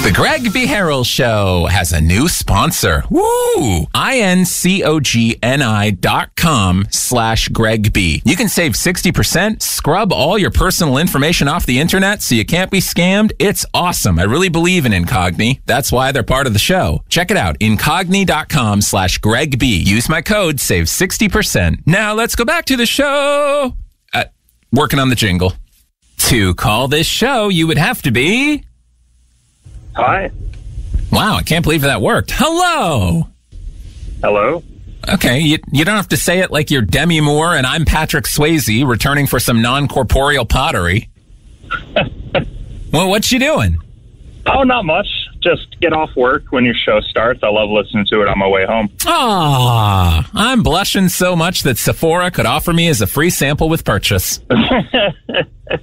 The Greg B. Harrell Show has a new sponsor. Woo! INCOGNI.com/GregB. You can save 60%, scrub all your personal information off the internet so you can't be scammed. It's awesome. I really believe in Incogni. That's why they're part of the show. Check it out. Incogni.com/GregB. Use my code, save 60%. Now let's go back to the show. Working on the jingle. To call this show, you would have to be... Hi. Wow, I can't believe that worked. Hello. Hello. Okay, you don't have to say it like you're Demi Moore and I'm Patrick Swayze returning for some non-corporeal pottery. Well, what you doing? Oh, not much. Just get off work when your show starts. I love listening to it on my way home. Ah, I'm blushing so much that Sephora could offer me as a free sample with purchase.